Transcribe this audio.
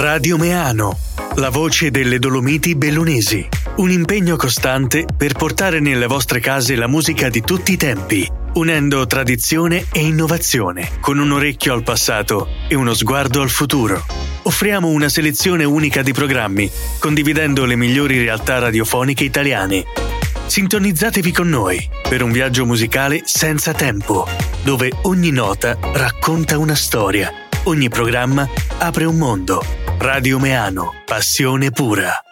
Radio Meano, la voce delle Dolomiti bellunesi. Un impegno costante per portare nelle vostre case la musica di tutti i tempi, unendo tradizione e innovazione, con un orecchio al passato e uno sguardo al futuro. Offriamo una selezione unica di programmi, condividendo le migliori realtà radiofoniche italiane. Sintonizzatevi con noi per un viaggio musicale senza tempo, dove ogni nota racconta una storia, ogni programma apre un mondo. Radio Meano, passione pura.